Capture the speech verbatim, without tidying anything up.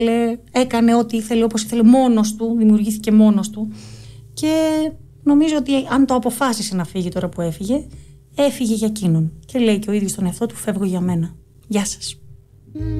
έκανε ό,τι ήθελε, όπως ήθελε, μόνος του, δημιουργήθηκε μόνος του. Και νομίζω ότι αν το αποφάσισε να φύγει τώρα που έφυγε, έφυγε για εκείνον. Και λέει και ο ίδιος στον εαυτό του: φεύγω για μένα. Γεια σας.